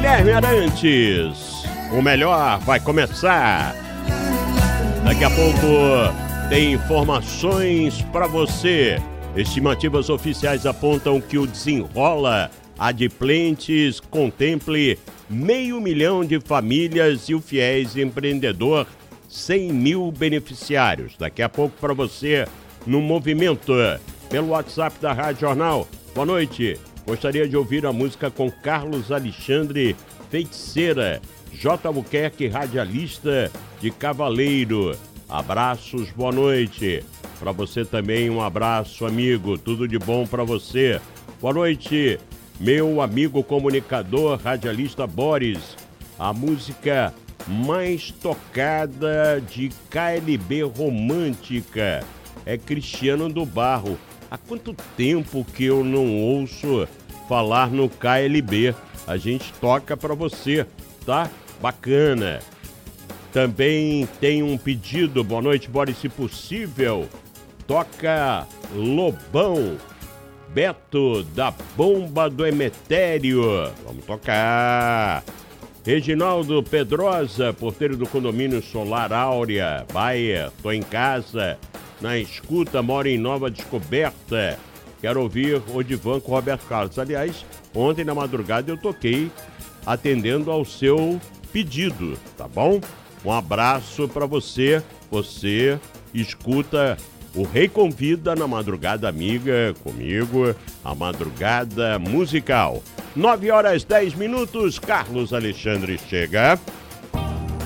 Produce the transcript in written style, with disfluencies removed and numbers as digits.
Guilherme Arantes. O melhor vai começar. Daqui a pouco tem informações para você. Estimativas oficiais apontam que o Desenrola Adimplentes contemple 500 mil de famílias e o Fiéis Empreendedor 100 mil beneficiários. Daqui a pouco para você no movimento pelo WhatsApp da Rádio Jornal. Boa noite. Gostaria de ouvir a música com Carlos Alexandre Feiticeira, J. Albuquerque, radialista de Cavaleiro. Abraços, boa noite. Para você também um abraço, amigo. Tudo de bom para você. Boa noite, meu amigo comunicador, radialista Boris. A música mais tocada de KLB romântica é Cristiano do Barro. Há quanto tempo que eu não ouço falar no KLB? A gente toca para você, tá? Bacana. Também tem um pedido. Boa noite, Boris, se possível. Toca Lobão, Beto da Bomba do Emetério. Vamos tocar. Reginaldo Pedrosa, porteiro do condomínio Solar Áurea, Baia. Tô em casa, na escuta, moro em Nova Descoberta. Quero ouvir o Divan com Roberto Carlos. Aliás, ontem na madrugada eu toquei atendendo ao seu pedido, tá bom? Um abraço para você. Você escuta o Rei Convida na madrugada amiga comigo, a madrugada musical. 9h10, Carlos Alexandre chega.